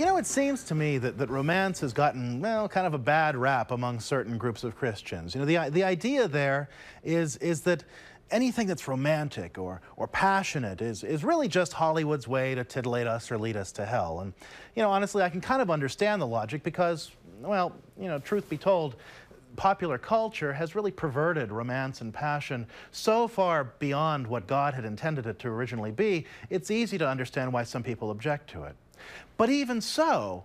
You know, it seems to me that romance has gotten, well, kind of a bad rap among certain groups of Christians. You know, the idea there is that anything that's romantic or passionate is really just Hollywood's way to titillate us or lead us to hell. And, you know, honestly, I can kind of understand the logic because, well, you know, truth be told, popular culture has really perverted romance and passion so far beyond what God had intended it to originally be, it's easy to understand why some people object to it. But even so,